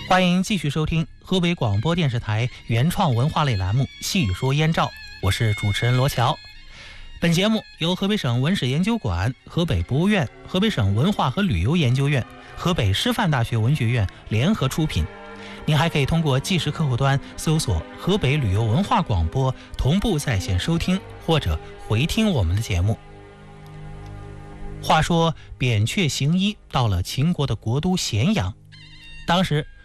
欢迎继续收听河北广播电视台原创文化类栏目《细说燕赵》，我是主持人罗乔。本节目由河北省文史研究馆、河北博物院、河北省文化和旅游研究院、河北师范大学文学院联合出品。您还可以通过即时客户端搜索河北旅游文化广播，同步在线收听或者回听我们的节目。话说扁鹊行医到了秦国的国都咸阳，当时